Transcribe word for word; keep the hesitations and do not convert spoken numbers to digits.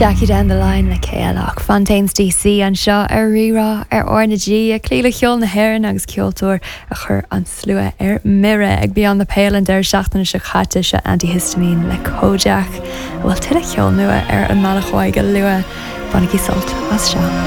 Jackie down the line le céalach Fontaines D C an seo ar rirá ar ornadí a clíle cheol na haireann agus ceoltóir a chur an slua ar mire ag bíán na pélan deir seachtainna se chatte se antihistamine le Kojak bhfuil tuile cheol nua ar an malachhaid go lua bannaí sult as seo.